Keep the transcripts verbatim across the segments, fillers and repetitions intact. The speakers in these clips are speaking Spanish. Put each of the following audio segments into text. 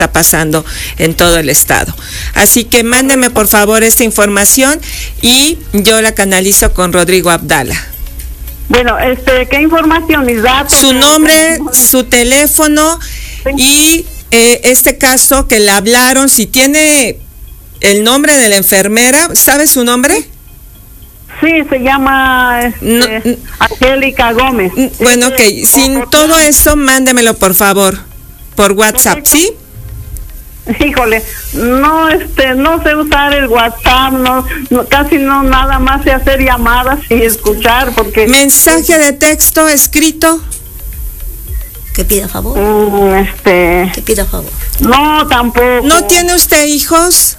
está pasando en todo el estado. Así que mándeme por favor esta información y yo la canalizo con Rodrigo Abdala. Bueno, este, ¿qué información? Mis datos. Su nombre, su teléfono y eh, este caso que le hablaron, si tiene el nombre de la enfermera, ¿sabe su nombre? Sí, se llama este, no, Angélica Gómez. Bueno, ok, sin todo eso, mándemelo por favor, por WhatsApp, ¿sí? Híjole, no, este, no sé usar el WhatsApp, no, no, casi no, nada más sé hacer llamadas y escuchar, porque... ¿Mensaje de texto escrito? Que pida favor. Mm, este... Que pida favor. No, tampoco. ¿No tiene usted hijos?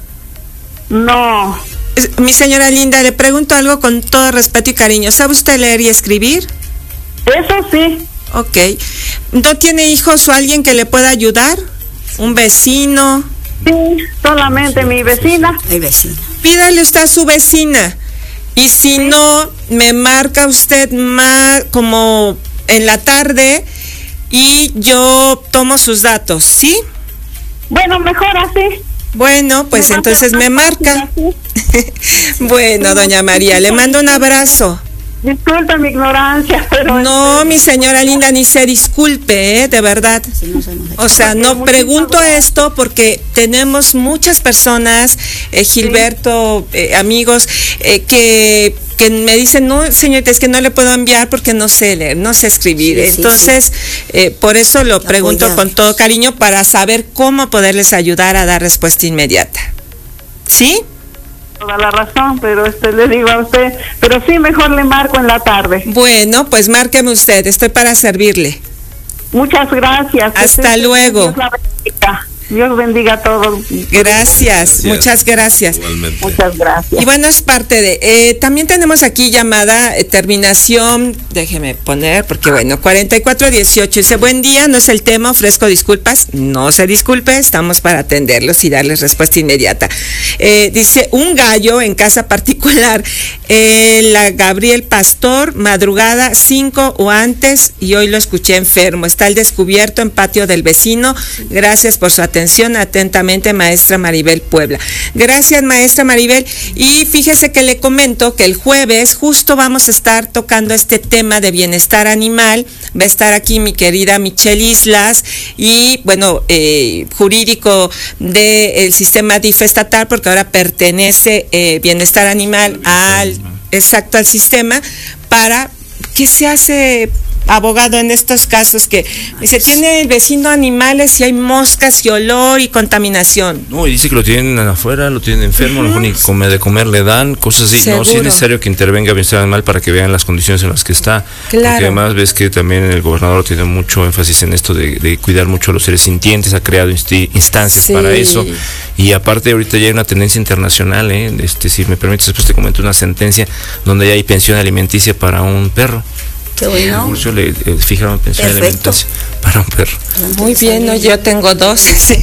No. Mi señora linda, le pregunto algo con todo respeto y cariño. ¿Sabe usted leer y escribir? Eso sí. Ok. ¿No tiene hijos o alguien que le pueda ayudar? ¿Un vecino? Sí, solamente mi vecina. Mi vecina. Pídale usted a su vecina. Y si ¿Sí? no, me marca usted más como en la tarde y yo tomo sus datos, ¿sí? Bueno, mejor así. Bueno, pues me entonces me marca. Bueno, doña María, le mando un abrazo. Disculpe mi ignorancia, pero... No, mi señora linda, ni se disculpe, ¿eh? De verdad. O sea, no pregunto esto porque tenemos muchas personas, eh, Gilberto, eh, amigos, eh, que... que me dicen, no, señorita, es que no le puedo enviar porque no sé leer, no sé escribir. Sí, Entonces, sí, sí. Eh, por eso lo pregunto Apoyar. con todo cariño para saber cómo poderles ayudar a dar respuesta inmediata. ¿Sí? Toda la razón, pero este le digo a usted, pero sí, mejor le marco en la tarde. Bueno, pues márqueme usted, estoy para servirle. Muchas gracias. Hasta Dios luego. Dios la bendiga. Dios bendiga a todos. Gracias, gracias. muchas gracias. Igualmente. Muchas gracias. Y bueno, es parte de... Eh, también tenemos aquí llamada, eh, terminación, déjeme poner, porque bueno, cuarenta y cuatro dieciocho. Dice, buen día, no es el tema, ofrezco disculpas. No se disculpe, estamos para atenderlos y darles respuesta inmediata. Eh, dice, un gallo en casa particular, eh, la Gabriel Pastor, madrugada cinco o antes, y hoy lo escuché enfermo. Está al descubierto en patio del vecino. Gracias por su atención. Atentamente, maestra Maribel Puebla. Gracias, maestra Maribel. Y fíjese que le comento que el jueves justo vamos a estar tocando este tema de bienestar animal. Va a estar aquí mi querida Michelle Islas y, bueno, eh, jurídico del sistema D I F estatal, porque ahora pertenece eh, bienestar animal al, exacto, al sistema, para qué se hace... abogado en estos casos que dice, tiene el vecino animales y hay moscas y olor y contaminación. No, y dice que lo tienen afuera, lo tienen enfermo, uh-huh. a lo mejor ni comer, de comer le dan, cosas así. Seguro. No, sí es necesario que intervenga bienestar animal para que vean las condiciones en las que está. Claro. Porque además ves que también el gobernador tiene mucho énfasis en esto de, de cuidar mucho a los seres sintientes, ha creado insti- instancias sí. para eso. Y aparte ahorita ya hay una tendencia internacional, ¿eh? este, si me permites, después te comento una sentencia donde ya hay pensión alimenticia para un perro. Qué bueno. Mucho le eh, fijaron pensión alimenticia para un perro. Muy bien, no, yo tengo dos. Sí.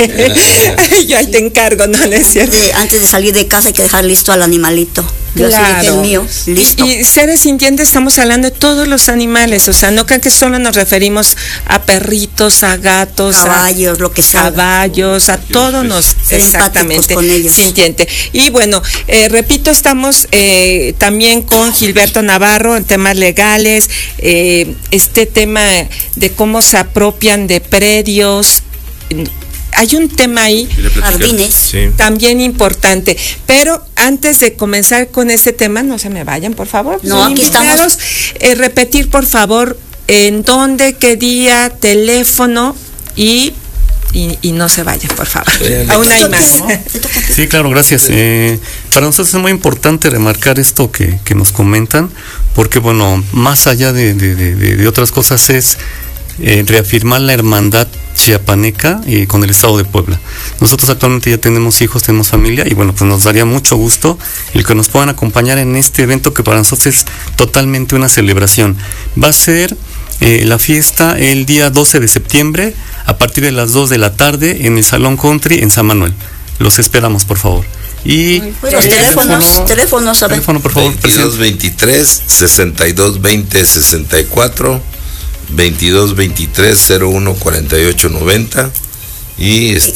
Yo ahí te encargo, no, no es cierto. De, antes de salir de casa hay que dejar listo al animalito. Yo claro. el mío, listo. Y, y seres sintientes estamos hablando de todos los animales, o sea, no crean que solo nos referimos a perritos, a gatos, caballos, a, lo que sea. Caballos, a todos nos, ser exactamente, con ellos. Sintiente. Y bueno, eh, repito, estamos eh, también con Gilberto Navarro en temas legales, eh, este tema de cómo se apropian de predios. Hay un tema ahí, jardines, sí. también importante, pero antes de comenzar con este tema, no se me vayan, por favor. No, aquí estamos. Eh, repetir, por favor, en dónde, qué día, teléfono y, y, y no se vayan, por favor. Eh, Aún hay más. Sí, claro, gracias. Eh, para nosotros es muy importante remarcar esto que, que nos comentan, porque, bueno, más allá de, de, de, de otras cosas es eh, reafirmar la hermandad chiapaneca y con el estado de Puebla. Nosotros actualmente ya tenemos hijos, tenemos familia y bueno, pues nos daría mucho gusto el que nos puedan acompañar en este evento que para nosotros es totalmente una celebración. Va a ser eh, la fiesta el día doce de septiembre a partir de las dos de la tarde en el Salón Country en San Manuel. Los esperamos, por favor. Y pues los teléfonos, teléfono, teléfonos, a ver. Teléfono, por favor. veintidós veintitrés, sesenta y dos veinte, sesenta y cuatro, veintidós veintitrés, cero uno cuarenta y ocho noventa y este